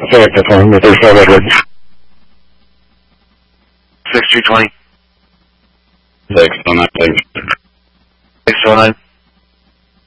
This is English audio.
Say it, that's on the 35 Edward. 6220. 609. 609.